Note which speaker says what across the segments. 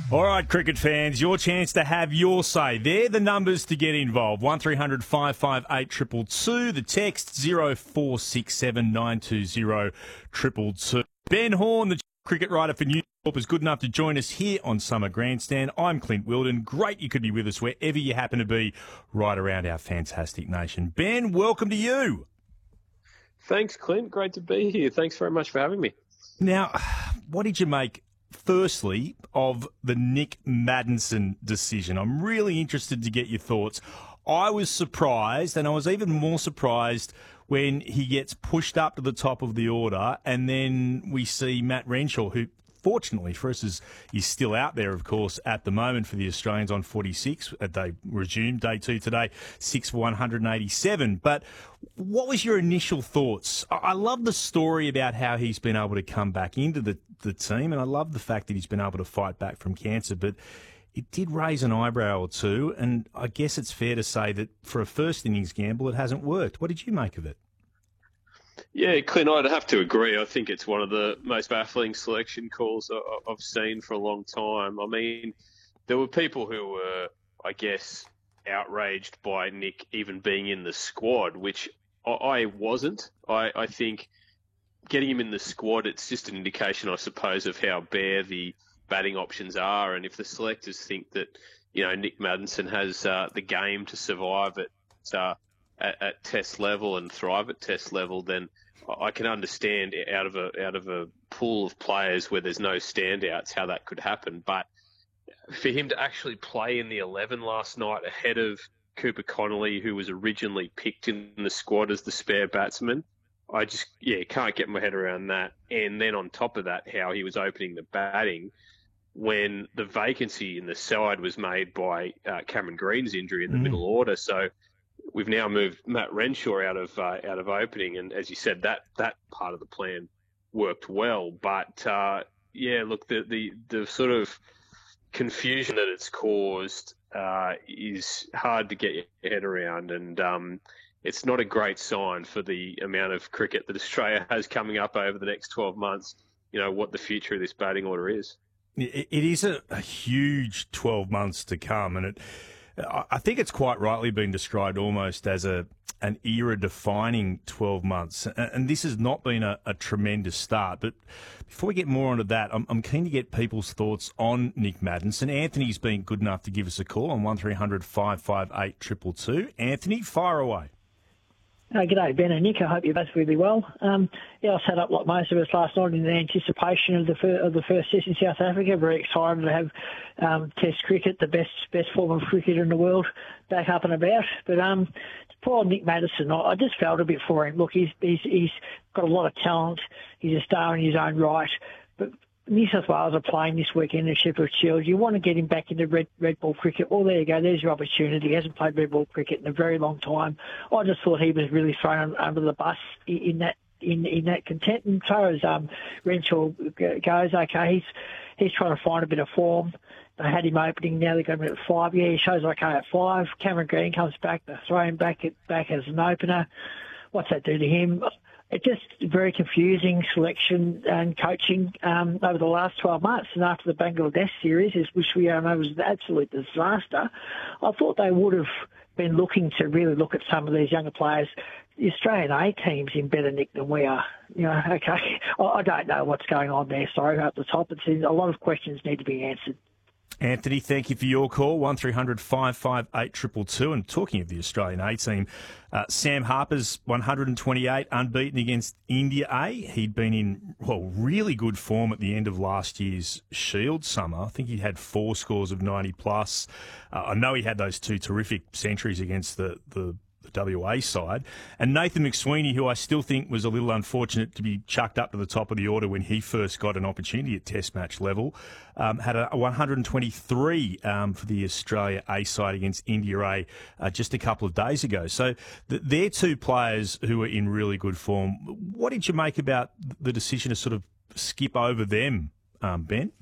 Speaker 1: All right, cricket fans, your chance to have your say. They're the numbers to get involved. 1300 558 222. The text 0467 920 222. Ben Horn, the cricket writer for News Corp, is good enough to join us here on Summer Grandstand. I'm Clint Wilden. Great you could be with us wherever you happen to be right around our fantastic nation. Ben, welcome to you.
Speaker 2: Thanks, Clint. Great to be here. Thanks very much for having me.
Speaker 1: Now, what did you make, firstly, of the Nick Maddinson decision? I'm really interested to get your thoughts. I was surprised, and I was even more surprised when he gets pushed up to the top of the order, and then we see Matt Renshaw, who fortunately for us is still out there, of course, at the moment for the Australians on 46. They resumed day 2 today, 6 for 187. But what was your initial thoughts? I love the story about how he's been able to come back into the team, and I love the fact that he's been able to fight back from cancer, but it did raise an eyebrow or two, and I guess it's fair to say that for a first innings gamble, it hasn't worked. What did you make of it?
Speaker 2: Yeah, Clint, I'd have to agree. I think it's one of the most baffling selection calls I've seen for a long time. I mean, there were people who were, I guess, outraged by Nick even being in the squad, which I wasn't. I think getting him in the squad, it's just an indication, I suppose, of how bare the batting options are. And if the selectors think that, Nick Maddinson has the game to survive at test level and thrive at test level, then I can understand out of a pool of players where there's no standouts how that could happen. But for him to actually play in the 11 last night ahead of Cooper Connolly, who was originally picked in the squad as the spare batsman, I just can't get my head around that. And then on top of that, how he was opening the batting when the vacancy in the side was made by Cameron Green's injury in the middle order. So we've now moved Matt Renshaw out of opening, and as you said, that part of the plan worked well. But look, the sort of confusion that it's caused is hard to get your head around, and it's not a great sign for the amount of cricket that Australia has coming up over the next 12 months. What the future of this batting order is.
Speaker 1: It is a huge 12 months to come, and I think it's quite rightly been described almost as an era-defining 12 months. And this has not been a tremendous start. But before we get more onto that, I'm keen to get people's thoughts on Nick Maddinson. Anthony's been good enough to give us a call on 1300 558 222. Anthony, fire away.
Speaker 3: G'day, Ben and Nick. I hope you're both really well. I sat up like most of us last night in the anticipation of the first test in South Africa. Very excited to have Test cricket, the best form of cricket in the world, back up and about. But poor Nick Maddinson, I just felt a bit for him. Look, he's got a lot of talent. He's a star in his own right. But New South Wales are playing this weekend in Shepherd's Shield. You want to get him back into red ball cricket. Well, there you go. There's your opportunity. He hasn't played red ball cricket in a very long time. I just thought he was really thrown under the bus in that content. And as far as Renshaw goes, okay, he's trying to find a bit of form. They had him opening. Now they're going at 5. Yeah, he shows okay at 5. Cameron Green comes back. They throw him back as an opener. What's that do to him? It's just very confusing selection and coaching over the last 12 months. And after the Bangladesh series, which we know was an absolute disaster, I thought they would have been looking to really look at some of these younger players. The Australian A team's in better nick than we are. Okay, I don't know what's going on there. Sorry, up the top. A lot of questions need to be answered.
Speaker 1: Anthony, thank you for your call, 1300 558 222. And talking of the Australian A team, Sam Harper's 128 unbeaten against India A. He'd been in, really good form at the end of last year's Shield summer. I think he had 4 scores of 90+. I know he had those 2 terrific centuries against the WA side. And Nathan McSweeney, who I still think was a little unfortunate to be chucked up to the top of the order when he first got an opportunity at Test match level, had a 123 for the Australia A side against India A just a couple of days ago. So they're 2 players who are in really good form. What did you make about the decision to sort of skip over them, Ben?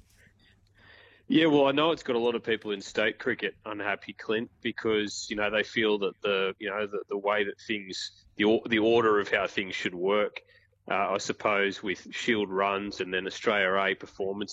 Speaker 2: Yeah, well, I know it's got a lot of people in state cricket unhappy, Clint, because they feel that the way that things, the order of how things should work, I suppose, with Shield runs and then Australia A performance